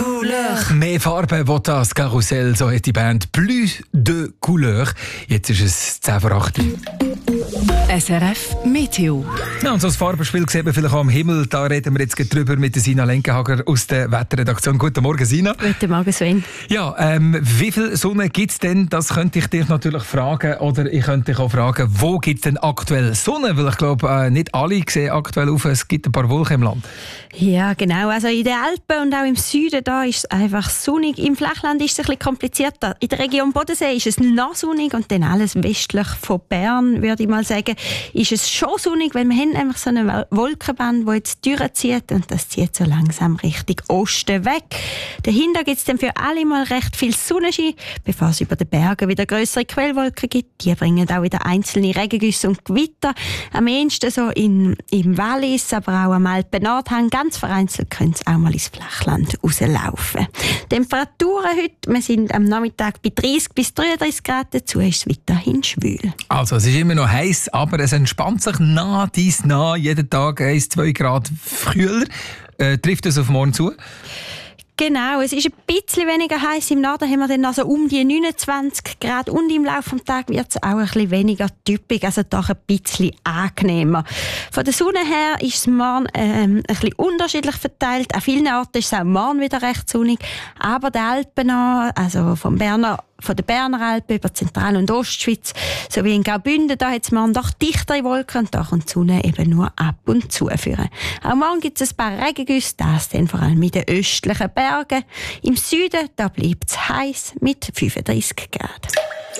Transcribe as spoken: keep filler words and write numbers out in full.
Couleur. Mehr Farben will das Karussell, so hat die Band «Plus de Couleur». Jetzt ist es zehn vor acht. S R F Meteo. Ja, und so ein Farbenspiel sehen wir vielleicht auch am Himmel. Da reden wir jetzt gleich drüber mit der Sina Lenkenhager aus der Wetterredaktion. Guten Morgen, Sina. Guten Morgen, Sven. Ja, ähm, wie viel Sonne gibt es denn? Das könnte ich dich natürlich fragen. Oder ich könnte dich auch fragen, wo gibt es denn aktuell Sonne? Weil ich glaube, äh, nicht alle sehen aktuell auf. Es gibt ein paar Wolken im Land. Ja, genau. Also in den Alpen und auch im Süden da ist es einfach sonnig. Im Flachland ist es ein bisschen komplizierter. In der Region Bodensee ist es noch sonnig und dann alles westlich von Bern, würde ich mal sagen, ist es schon sonnig, weil wir haben einfach so eine Wolkenband, die jetzt durchzieht und das zieht so langsam Richtung Osten weg. Dahinter gibt es dann für alle mal recht viel Sonnenschein, bevor es über den Bergen wieder grössere Quellwolken gibt. Die bringen auch wieder einzelne Regengüsse und Gewitter. Am ehesten so in, im Wallis, aber auch am Alpen-Nordhang. Ganz vereinzelt können es auch mal ins Flachland rauslaufen. Temperaturen heute, wir sind am Nachmittag bei dreißig bis dreiunddreißig Grad, dazu ist es weiterhin schwül. Also es ist immer noch heiß, aber es entspannt sich nah dies nah. Jeden Tag eins bis zwei Grad kühler. Äh, trifft es auf morgen zu? Genau, es ist ein bisschen weniger heiß. Im Norden haben wir dann also um die neunundzwanzig Grad und im Laufe des Tages wird es auch ein bisschen weniger typisch, also doch ein bisschen angenehmer. Von der Sonne her ist es morgen ähm, ein bisschen unterschiedlich verteilt. An vielen Orten ist es auch morgen wieder recht sonnig, aber die Alpen an, also vom Berner von den Berner Alpen über Zentral- und Ostschweiz sowie in Graubünden, da hat es morgen doch dichtere Wolken und da kommt die Sonne eben nur ab und zu führen. Auch morgen gibt es ein paar Regengüsse, das dann vor allem in den östlichen Bergen. Im Süden da bleibt es heiß mit fünfunddreißig Grad.